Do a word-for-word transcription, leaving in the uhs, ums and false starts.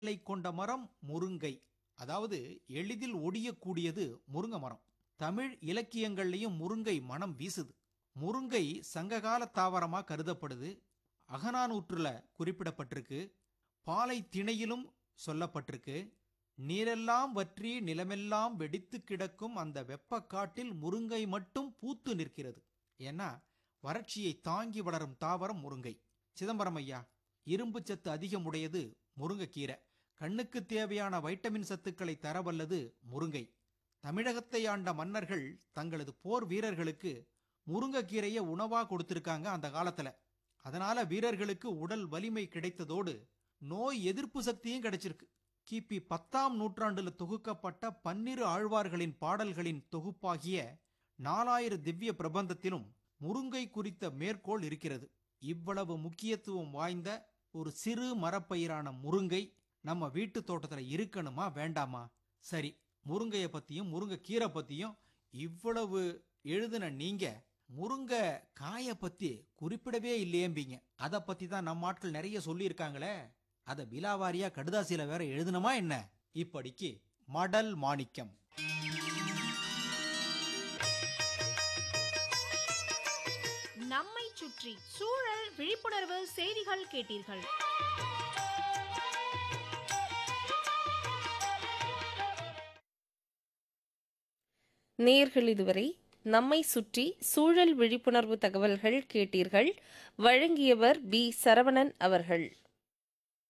இலை கொண்ட மரம் முருங்கை. அதாவது எளிதில் ஒடியக்கூடியது முருங்க மரம். தமிழ் இலக்கியங்கள்லயும் முருங்கை மனம் வீசுது. முருங்கை சங்ககால தாவரமா கருதப்படுது. அகநானூற்றுல குறிப்பிடப்பட்டிருக்கு. பாலை திணையிலும் சொல்லப்பட்டிருக்கு. நீரெல்லாம் வற்றி நிலமெல்லாம் வெடித்து கிடக்கும் அந்த வெப்பக்காட்டில் முருங்கை மட்டும் பூத்து நிற்கிறது. ஏன்னா வறட்சியை தாங்கி வளரும் தாவரம் முருங்கை. சிதம்பரம் ஐயா, இரும்பு சத்து அதிகமுடையது முருங்கைக்கீரை. கண்ணுக்கு தேவையான வைட்டமின் சத்துக்களை தரவல்லது முருங்கை. தமிழகத்தை ஆண்ட மன்னர்கள் தங்களது போர் வீரர்களுக்கு முருங்கைக்கீரையை உணவா கொடுத்திருக்காங்க அந்த காலத்துல. அதனால வீரர்களுக்கு உடல் வலிமை கிடைத்ததோடு நோய் எதிர்ப்பு சக்தியும் கிடைச்சிருக்கு. கிபி பத்தாம் நூற்றாண்டுல தொகுக்கப்பட்ட பன்னிரு ஆழ்வார்களின் பாடல்களின் தொகுப்பாகிய நாலாயிர திவ்ய பிரபந்தத்திலும் முருங்கை குறித்த மேற்கோள் இருக்கிறது. இவ்வளவு முக்கியத்துவம் வாய்ந்த ஒரு சிறு மரப்பயிரான முருங்கை நம்ம வீட்டு தோட்டத்துல இருக்கணுமா வேண்டாமா? சரி, முருங்கைய பத்தியும் முருங்கை கீரை பத்தியும் இவ்வளவு எழுதுன நீங்க முருங்கை காய பத்தி குறிப்பிடவே இல்லையேம்பீங்க. அதை பத்தி தான் நம்ம ஆட்கள் நிறைய சொல்லியிருக்காங்களே. அதை விலாவாரியா கடுதாசியில வேற எழுதணுமா என்ன? இப்படிக்கு மடல் மாணிக்கம். நம்மை சுற்றி சூழல் விழிப்புணர்வு செய்திகள் கேட்டீர்கள். நேயர்கள் இதுவரை நம்மை சுற்றி சூழல் விழிப்புணர்வு தகவல்கள் கேட்டீர்கள். வழங்கியவர் பி சரவணன் அவர்கள்.